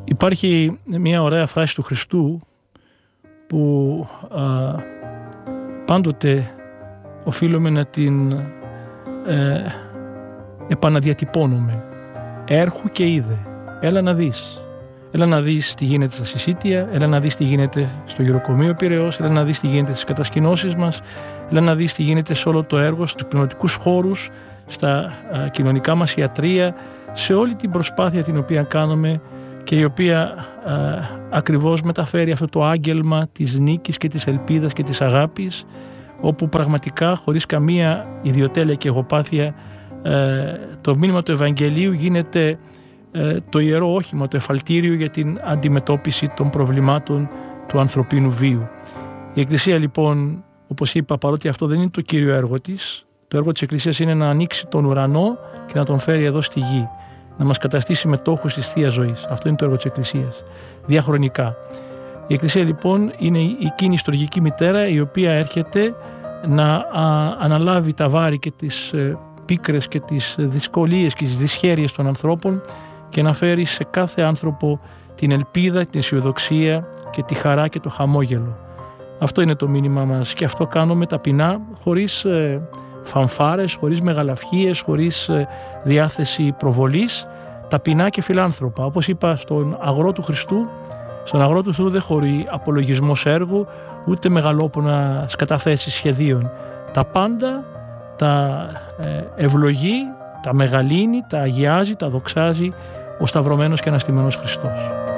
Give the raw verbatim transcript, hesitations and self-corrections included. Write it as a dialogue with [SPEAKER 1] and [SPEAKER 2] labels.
[SPEAKER 1] Υπάρχει μια ωραία φράση του Χριστού που α, πάντοτε οφείλουμε να την ε, επαναδιατυπώνουμε. Έρχου και είδε. Έλα να δεις. Έλα να δεις τι γίνεται στα συσίτια, έλα να δεις τι γίνεται στο γεροκομείο Πειραιώς, έλα να δεις τι γίνεται στις κατασκηνώσεις μας, έλα να δεις τι γίνεται σε όλο το έργο, στους πνευματικούς χώρους, στα α, κοινωνικά μας ιατρεία, σε όλη την προσπάθεια την οποία κάνουμε και η οποία α, ακριβώς μεταφέρει αυτό το άγγελμα της νίκης και της ελπίδας και της αγάπης, όπου πραγματικά χωρίς καμία ιδιοτέλεια και εγωπάθεια ε, το μήνυμα του Ευαγγελίου γίνεται ε, το ιερό όχημα, το εφαλτήριο για την αντιμετώπιση των προβλημάτων του ανθρωπίνου βίου. Η Εκκλησία λοιπόν, όπως είπα, παρότι αυτό δεν είναι το κύριο έργο της, το έργο της Εκκλησίας είναι να ανοίξει τον ουρανό και να τον φέρει εδώ στη γη, να μας καταστήσει μετόχους της Θείας Ζωής. Αυτό είναι το έργο της Εκκλησίας, διαχρονικά. Η Εκκλησία λοιπόν είναι εκείνη η στοργική μητέρα η οποία έρχεται να α, αναλάβει τα βάρη και τις ε, πίκρες και τις δυσκολίες και τις δυσχέρειες των ανθρώπων και να φέρει σε κάθε άνθρωπο την ελπίδα, την αισιοδοξία και τη χαρά και το χαμόγελο. Αυτό είναι το μήνυμα μας και αυτό κάνουμε ταπεινά, χωρίς ε, φανφάρες, χωρίς μεγαλαυχίες, χωρίς ε, διάθεση προβολής, ταπεινά και φιλάνθρωπα. Όπως είπα, στον αγρό του Χριστού, στον αγρό του Χριστού δεν χωρεί απολογισμός έργου, ούτε μεγαλόπονα καταθέσεις σχεδίων. Τα πάντα τα ε, ευλογεί, τα μεγαλύνει, τα αγιάζει, τα δοξάζει ο σταυρωμένος και αναστημένος Χριστός.